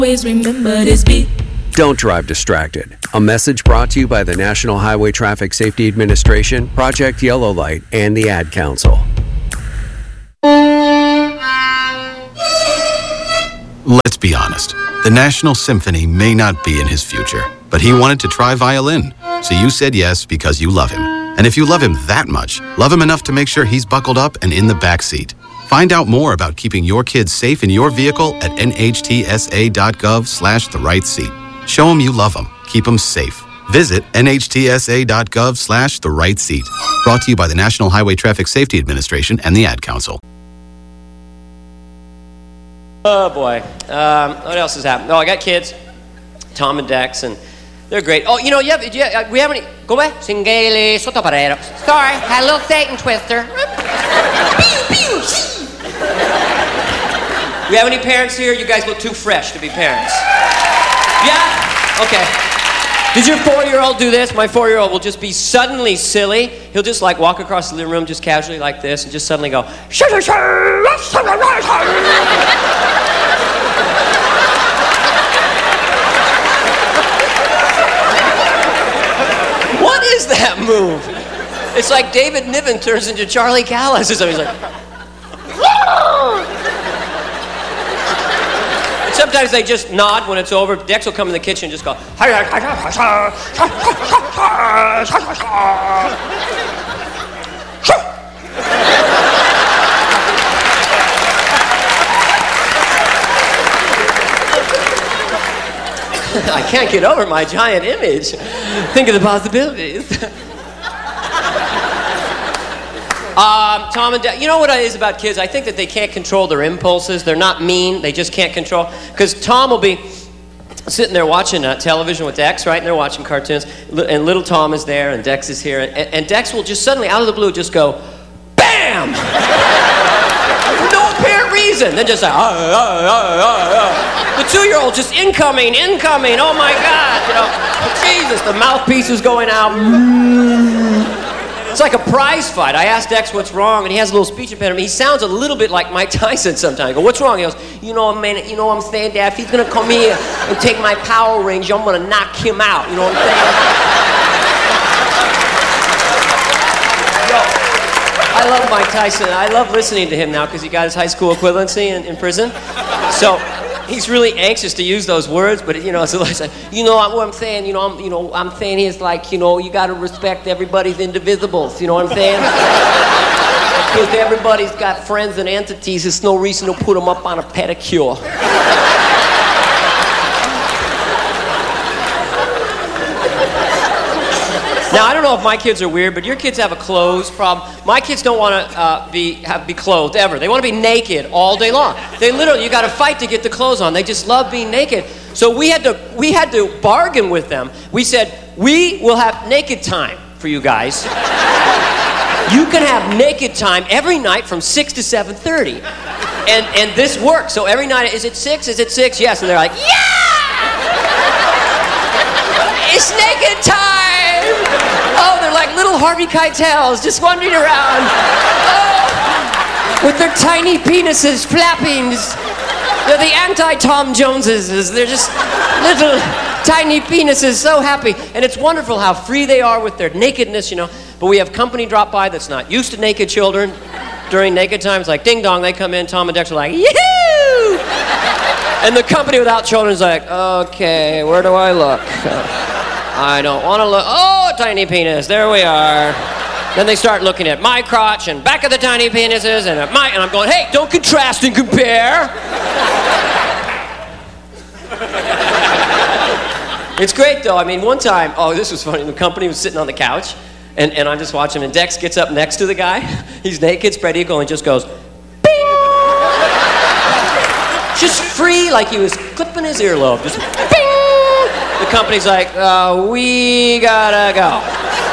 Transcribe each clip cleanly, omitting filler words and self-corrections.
Always remember this beat. Don't drive distracted. A message brought to you by the National Highway Traffic Safety Administration, Project Yellow Light, and the Ad Council. Let's be honest. The National Symphony may not be in his future, but he wanted to try violin. So you said yes because you love him. And if you love him that much, love him enough to make sure he's buckled up and in the back seat. Find out more about keeping your kids safe in your vehicle at nhtsa.gov/the-right-seat. Show them you love them. Keep them safe. Visit nhtsa.gov/the-right-seat. Brought to you by the National Highway Traffic Safety Administration and the Ad Council. Oh boy, what else has happened? Oh, I got kids, Tom and Dex, and they're great. Oh, you know, we haven't, go back. Singeli sotto parero. Sorry, had a little Satan twister. We have any parents here? You guys look too fresh to be parents. Yeah? Okay. Did your 4-year-old do this? My 4-year-old will just be suddenly silly. He'll just like walk across the living room just casually like this and just suddenly go, what is that move? It's like David Niven turns into Charlie Callis or something. He's like, and sometimes they just nod when it's over. Dex will come in the kitchen and just go, I can't get over my giant image. Think of the possibilities. Tom and Dad, you know what it is about kids? I think that they can't control their impulses. They're not mean. They just can't control. Because Tom will be sitting there watching television with Dex, right? And they're watching cartoons. And little Tom is there, and Dex is here. And Dex will just suddenly, out of the blue, just go, BAM! For no apparent reason. Then just like, The 2-year-old just incoming. Oh my God, you know. Jesus, the mouthpiece is going out. It's like a prize fight. I asked Dex what's wrong, and he has a little speech impediment. He sounds a little bit like Mike Tyson sometimes. I go, what's wrong? He goes, you know, man, you know what I'm saying, Dad? If he's going to come here and take my power rings, I'm going to knock him out. You know what I'm saying? Yo, I love Mike Tyson. I love listening to him now because he got his high school equivalency in prison. So he's really anxious to use those words, but you know, so like, you know what I'm saying. I'm saying is like, you know, you got to respect everybody's indivisibles. You know what I'm saying? Because everybody's got friends and entities. There's no reason to put them up on a pedicure. Now, I don't know if my kids are weird, but your kids have a clothes problem. My kids don't want to be clothed ever. They want to be naked all day long. They literally, you got to fight to get the clothes on. They just love being naked. So we had to bargain with them. We said, we will have naked time for you guys. You can have naked time every night from 6 to 7:30. And this works. So every night, is it 6? Is it 6? Yes. And they're like, yeah! It's naked time! Oh, they're like little Harvey Keitels just wandering around. Oh, with their tiny penises flapping. They're the anti-Tom Joneses. They're just little tiny penises, so happy. And it's wonderful how free they are with their nakedness, you know. But we have company drop by that's not used to naked children during naked times. Like ding dong, they come in, Tom and Dex are like, yee-hoo! And the company without children is like, okay, where do I look? I don't want to look. Oh, tiny penis. There we are. Then they start looking at my crotch and back of the tiny penises and at and I'm going, hey, don't contrast and compare. It's great though. I mean, one time, oh, this was funny. The company was sitting on the couch and I'm just watching and Dex gets up next to the guy. He's naked, spread eagle, and just goes, bing! Just free, like he was clipping his earlobe. Just bing! The company's like, we gotta go.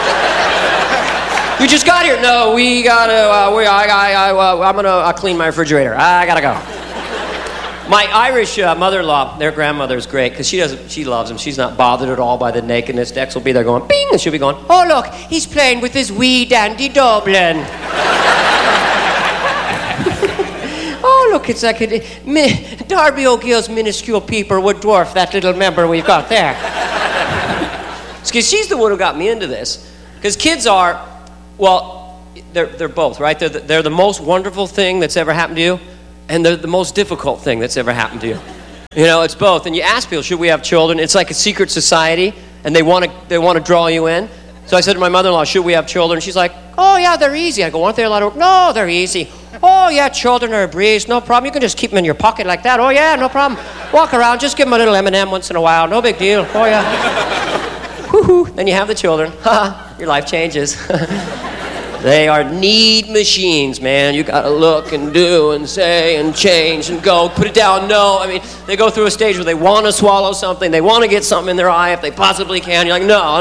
You just got here. No, we gotta, I'm gonna clean my refrigerator. I gotta go. My Irish mother-in-law, their grandmother is great because she loves him. She's not bothered at all by the nakedness. Dex will be there going, bing, and she'll be going, oh, look, he's playing with his wee dandy Dublin. Oh, look, look, it's like Darby O'Gill's minuscule peeper would dwarf that little member we've got there. Because she's the one who got me into this. Because kids are, well, they're both, right? They're the most wonderful thing that's ever happened to you, and they're the most difficult thing that's ever happened to you. You know, it's both. And you ask people, should we have children? It's like a secret society, and they want to draw you in. So I said to my mother-in-law, should we have children? She's like, oh, yeah, they're easy. I go, aren't they a lot of work? No, they're easy. Oh, yeah, children are a breeze. No problem. You can just keep them in your pocket like that. Oh, yeah, no problem. Walk around. Just give them a little M&M once in a while. No big deal. Oh, yeah. Woo-hoo. Then you have the children. Your life changes. They are need machines, man. You gotta look and do and say and change and go, put it down, no. I mean, they go through a stage where they want to swallow something, they want to get something in their eye if they possibly can. You're like, no.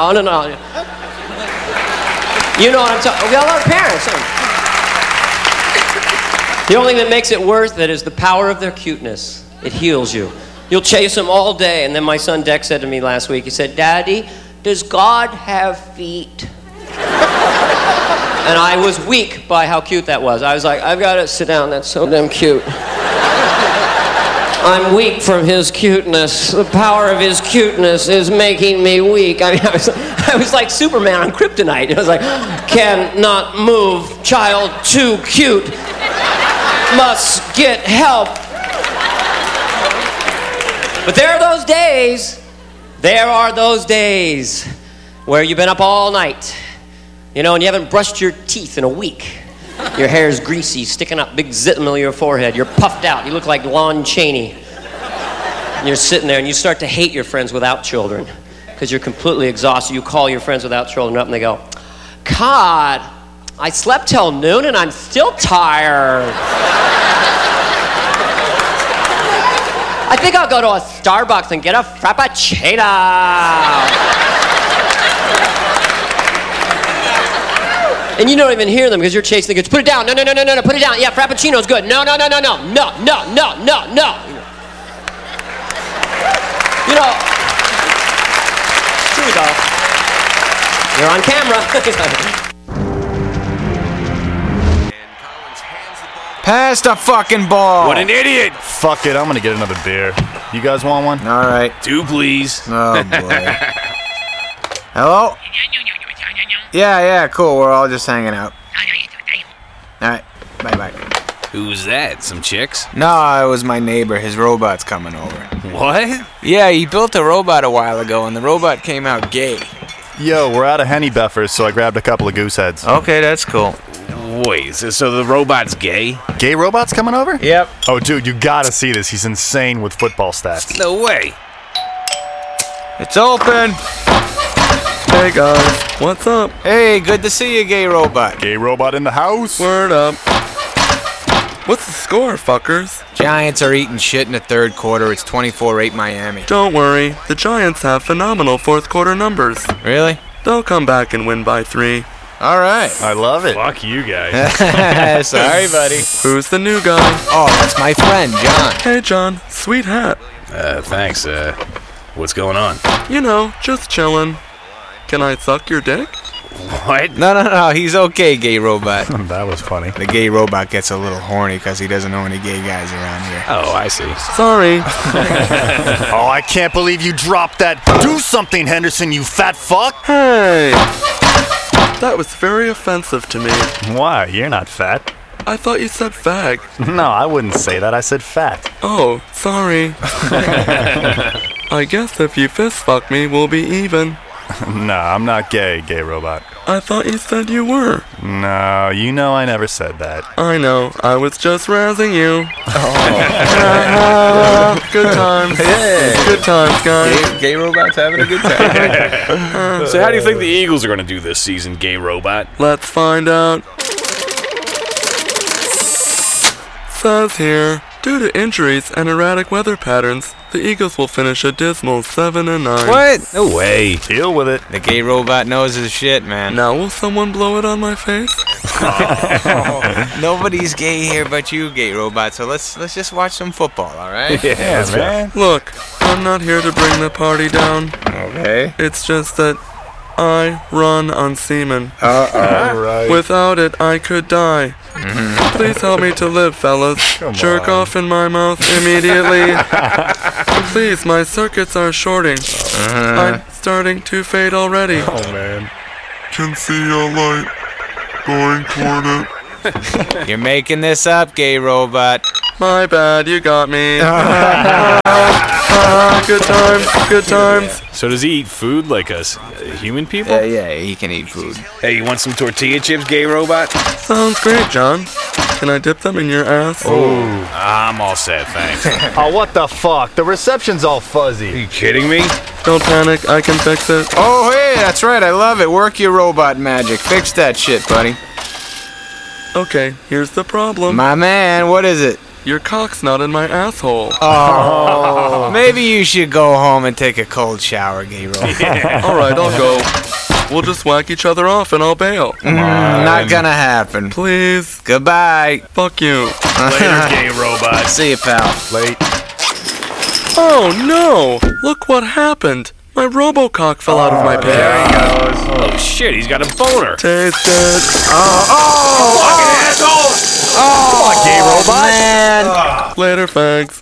You know what I'm talking about. We got a lot of parents. The only thing that makes it worth it is the power of their cuteness. It heals you. You'll chase them all day. And then my son Dex said to me last week, he said, Daddy, does God have feet? And I was weak by how cute that was. I was like, I've got to sit down, that's so damn cute. I'm weak from his cuteness. The power of his cuteness is making me weak. I mean, I was like Superman on Kryptonite. I was like, cannot move, child too cute, must get help. But there are those days where you've been up all night. You know, and you haven't brushed your teeth in a week. Your hair's greasy, sticking up, big zit in the middle of your forehead. You're puffed out. You look like Lon Chaney. And you're sitting there, and you start to hate your friends without children because you're completely exhausted. You call your friends without children up, and they go, God, I slept till noon, and I'm still tired. I think I'll go to a Starbucks and get a Frappuccino. And you don't even hear them because you're chasing the kids. Put it down. No, put it down. Yeah, Frappuccino's good. No. You know, it's true though. You're on camera. Pass the fucking ball. What an idiot. Fuck it, I'm gonna get another beer. You guys want one? All right. 2, please. Oh, boy. Hello? Yeah, cool. We're all just hanging out. All right, bye. Who's that? Some chicks? No, it was my neighbor. His robot's coming over. What? Yeah, he built a robot a while ago, and the robot came out gay. Yo, we're out of Henny Beffers, so I grabbed a couple of goose heads. Okay, that's cool. Wait, so the robot's gay? Gay robots coming over? Yep. Oh, dude, you gotta see this. He's insane with football stats. No way. It's open. Hey guys, what's up? Hey, good to see you, gay robot. Gay robot in the house. Word up. What's the score, fuckers? Giants are eating shit in the third quarter. It's 24-8 Miami. Don't worry, the Giants have phenomenal fourth quarter numbers. Really? They'll come back and win by 3. All right. I love it. Fuck you guys. Sorry, buddy. Who's the new guy? Oh, that's my friend, John. Hey John, sweet hat. Thanks. What's going on? You know, just chillin'. Can I suck your dick? What? No, he's okay, gay robot. That was funny. The gay robot gets a little horny because he doesn't know any gay guys around here. Oh, I see. Sorry. Oh, I can't believe you dropped that. Do something, Henderson, you fat fuck. Hey. That was very offensive to me. Why? You're not fat. I thought you said fag. No, I wouldn't say that. I said fat. Oh, sorry. I guess if you fist fuck me, we'll be even. No, I'm not gay, gay robot. I thought you said you were. No, you know I never said that. I know, I was just razzing you. Good times. Hey. Good times, guys. Gay robot's having a good time. So how do you think the Eagles are going to do this season, gay robot? Let's find out. Says here, due to injuries and erratic weather patterns, the Eagles will finish a dismal 7-9. What? No way. Deal with it. The gay robot knows his shit, man. Now will someone blow it on my face? Nobody's gay here but you, gay robot. So let's just watch some football, all right? Yeah, man. Look, I'm not here to bring the party down. Okay. It's just that I run on semen. All right. Without it, I could die. Please help me to live, fellas. Jerk off in my mouth immediately. Please, my circuits are shorting. I'm starting to fade already. Oh, man. Can see a light going toward it. You're making this up, gay robot. My bad, you got me. Good times, good times. So does he eat food like us human people? Yeah, he can eat food. Hey, you want some tortilla chips, gay robot? Sounds great, John. Can I dip them in your ass? I'm all set, thanks. Oh, what the fuck? The reception's all Are fuzzy. you kidding me? Don't panic, I can fix it. Oh, hey, that's right. I love it. Work your robot magic. Fix that shit, buddy. Okay, here's the problem. My man, what is it? Your cock's not in my asshole. Oh, maybe you should go home and take a cold shower, gay robot. Alright, I'll go. We'll just whack each other off and I'll bail. Not gonna happen. Please. Goodbye. Fuck you. Later, gay robot. See you, pal. Late. Oh no! Look what happened. My Robocock fell out of my pants. There he goes. Oh shit, he's got a boner. Taste it. Come on, gay robot. Man. Later, fags.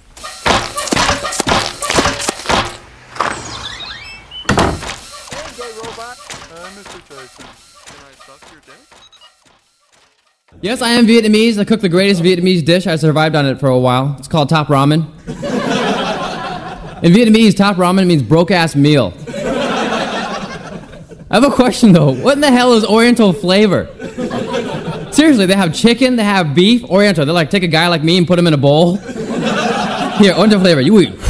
Yes, I am Vietnamese. I cook the greatest Vietnamese dish. I survived on it for a while. It's called Top Ramen. In Vietnamese, Top Ramen means broke-ass meal. I have a question, though. What in the hell is Oriental flavor? Seriously, they have chicken, they have beef, Oriental. They're like, take a guy like me and put him in a bowl. Here, Oriental flavor, you eat.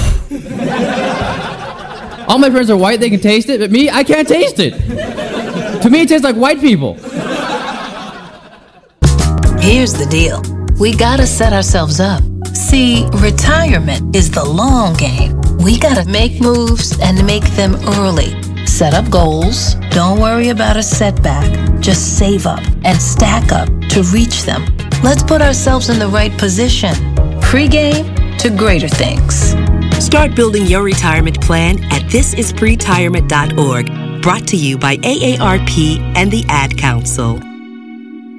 All my friends are white, they can taste it, but me, I can't taste it. To me, it tastes like white people. Here's the deal. We gotta set ourselves up. See, retirement is the long game. We gotta make moves and make them early. Set up goals. Don't worry about a setback. Just save up and stack up to reach them. Let's put ourselves in the right position. Pre-game to greater things. Start building your retirement plan at thisispretirement.org. Brought to you by AARP and the Ad Council.